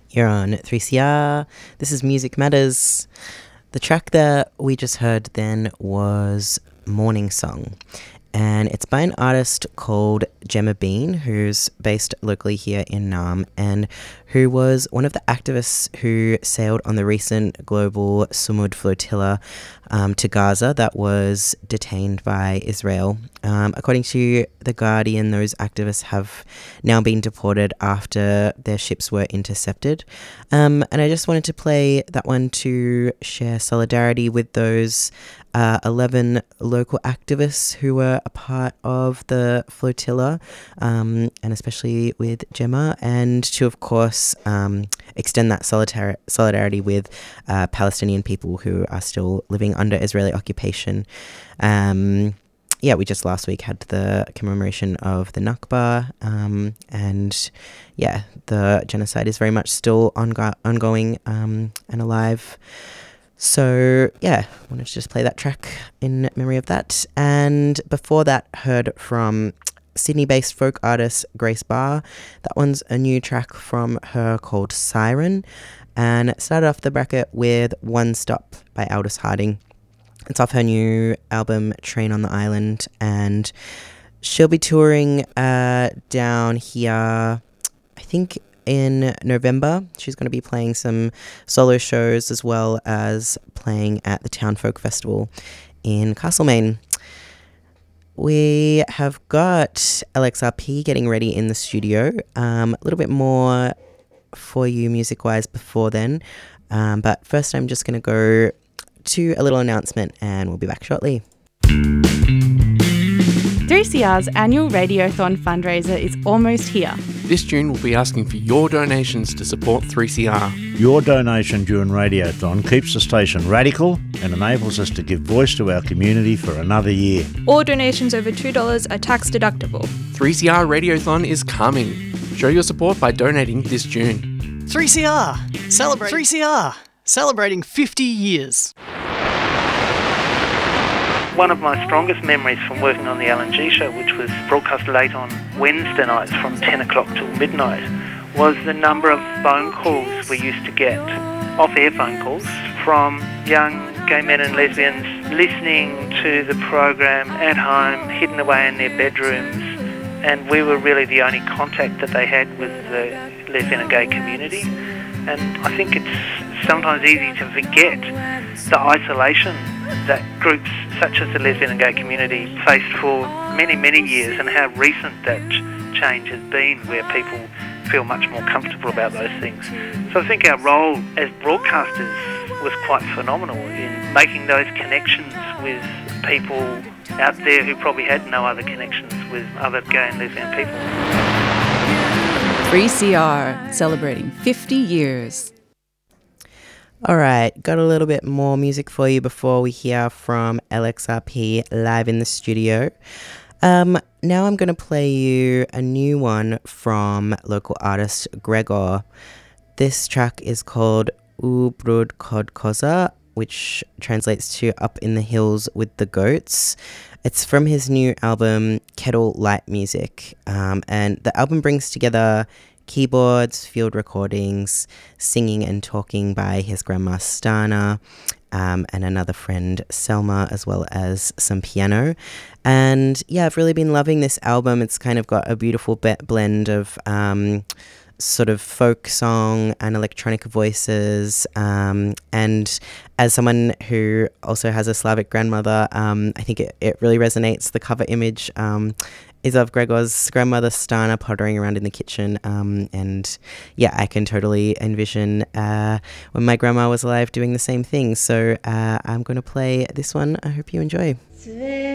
You're on 3CR. This is Music Matters. The track that we just heard then was Morning Song, and it's by an artist called Gemma Bean, who's based locally here in Naarm, and who was one of the activists who sailed on the recent global Sumud flotilla to Gaza that was detained by Israel. According to The Guardian, those activists have now been deported after their ships were intercepted. And I just wanted to play that one to share solidarity with those 11 local activists who were a part of the flotilla, and especially with Gemma, and to, of course, extend that solidarity with Palestinian people who are still living under Israeli occupation. We just last week had the commemoration of the Nakba, and the genocide is very much still ongoing and alive. So, I wanted to just play that track in memory of that. And before that, heard from Sydney-based folk artist Grace Barr. That one's a new track from her called Siren. And it started off the bracket with One Stop by Aldous Harding. It's off her new album, Train on the Island. And she'll be touring down here, I think, in November. She's going to be playing some solo shows as well as playing at the Town Folk Festival in Castlemaine. We have got LXRP getting ready in the studio. A little bit more for you music-wise before then. But first I'm just going to go to a little announcement and we'll be back shortly. 3CR's annual Radiothon fundraiser is almost here. This June we'll be asking for your donations to support 3CR. Your donation during Radiothon keeps the station radical and enables us to give voice to our community for another year. All donations over $2 are tax deductible. 3CR Radiothon is coming. Show your support by donating this June. 3CR! Celebrate 3CR! Celebrating 50 years. One of my strongest memories from working on the LNG show, which was broadcast late on Wednesday nights from 10 o'clock till midnight, was the number of phone calls we used to get, off-air phone calls, from young gay men and lesbians listening to the program at home, hidden away in their bedrooms, and we were really the only contact that they had with the lesbian and gay community. And I think it's sometimes easy to forget the isolation that groups such as the lesbian and gay community faced for many, many years, and how recent that change has been, where people feel much more comfortable about those things. So I think our role as broadcasters was quite phenomenal in making those connections with people out there who probably had no other connections with other gay and lesbian people. 3CR, celebrating 50 years. All right, got a little bit more music for you before we hear from LXRP live in the studio. Now I'm going to play you a new one from local artist Gregor. This track is called Ubrud Kod Koza, which translates to Up in the Hills with the Goats. It's from his new album, Kettle Light Music. And the album brings together keyboards, field recordings, singing and talking by his grandma Stana, and another friend Selma, as well as some piano. And I've really been loving this album. It's kind of got a beautiful blend of sort of folk song and electronic voices, and as someone who also has a Slavic grandmother, I think it really resonates. The cover image is of Gregor's grandmother Stana pottering around in the kitchen, and I can totally envision when my grandma was alive doing the same thing. So I'm going to play this one. I hope you enjoy.